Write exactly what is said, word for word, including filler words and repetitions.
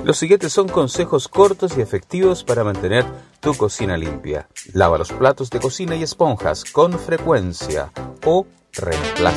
Los siguientes son consejos cortos y efectivos para mantener tu cocina limpia. Lava los platos de cocina y esponjas con frecuencia o reemplaza